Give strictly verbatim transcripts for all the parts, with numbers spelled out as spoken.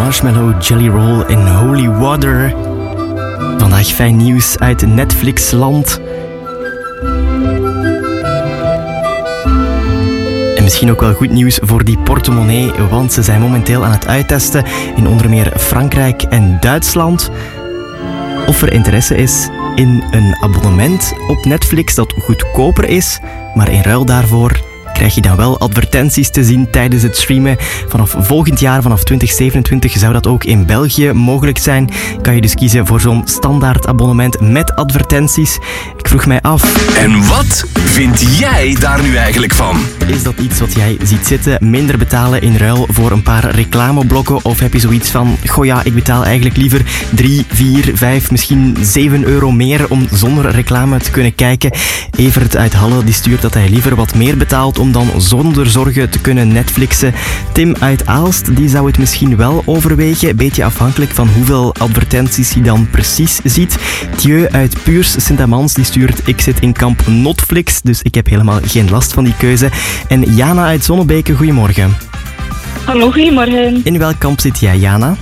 Marshmallow Jelly Roll in Holy Water. Vandaag fijn nieuws uit Netflix-land. En misschien ook wel goed nieuws voor die portemonnee, want ze zijn momenteel aan het uittesten in onder meer Frankrijk en Duitsland of er interesse is in een abonnement op Netflix dat goedkoper is, maar in ruil daarvoor krijg je dan wel advertenties te zien tijdens het streamen. Vanaf volgend jaar, vanaf twintig zevenentwintig, zou dat ook in België mogelijk zijn. Kan je dus kiezen voor zo'n standaard abonnement met advertenties. Ik vroeg mij af... En wat vind jij daar nu eigenlijk van? Is dat iets wat jij ziet zitten? Minder betalen in ruil voor een paar reclameblokken? Of heb je zoiets van, goh ja, ik betaal eigenlijk liever drie, vier, vijf, misschien zeven euro meer om zonder reclame te kunnen kijken? Evert uit Halle die stuurt dat hij liever wat meer betaalt om dan zonder zorgen te kunnen Netflixen. Tim uit Aalst die zou het misschien wel overwegen, beetje afhankelijk van hoeveel advertenties hij dan precies ziet. Thieu uit Puurs Sint-Amans die stuurt, ik zit in kamp Notflix, dus ik heb helemaal geen last van die keuze. En Jana uit Zonnebeke, goedemorgen. Hallo, goedemorgen. In welk kamp zit jij, Jana?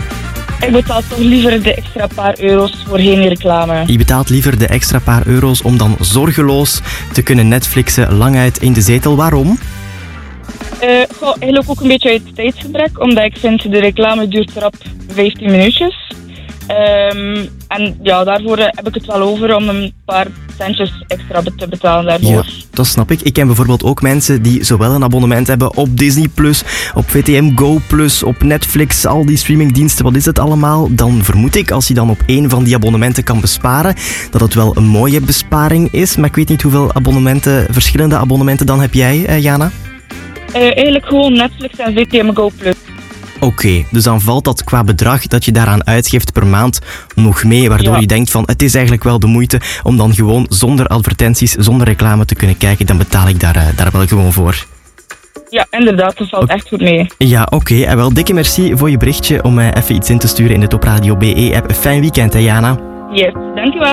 Ik betaal toch liever de extra paar euro's voor geen reclame. Je betaalt liever de extra paar euro's om dan zorgeloos te kunnen Netflixen lang uit in de zetel. Waarom? Uh, goh, eigenlijk ook een beetje uit tijdsgebrek, omdat ik vind de reclame duurt erop vijftien minuutjes. Um, en ja, daarvoor heb ik het wel over om een paar centjes extra te betalen daarvoor. Ja, dat snap ik. Ik ken bijvoorbeeld ook mensen die zowel een abonnement hebben op Disney plus, op V T M Go plus, op Netflix, al die streamingdiensten, wat is het allemaal? Dan vermoed ik, als je dan op één van die abonnementen kan besparen, dat het wel een mooie besparing is. Maar ik weet niet hoeveel abonnementen, verschillende abonnementen dan heb jij, eh, Jana? Uh, eigenlijk gewoon Netflix en V T M Go plus. Oké, okay, dus dan valt dat qua bedrag dat je daaraan uitgeeft per maand nog mee, waardoor ja. je denkt van het is eigenlijk wel de moeite om dan gewoon zonder advertenties, zonder reclame te kunnen kijken, dan betaal ik daar, uh, daar wel gewoon voor. Ja, inderdaad, dat valt okay. echt goed mee. Ja, oké. Okay. En wel dikke merci voor je berichtje om uh, even iets in te sturen in de Top Radio B E-app. Fijn weekend, hè Jana? Yes, dankjewel.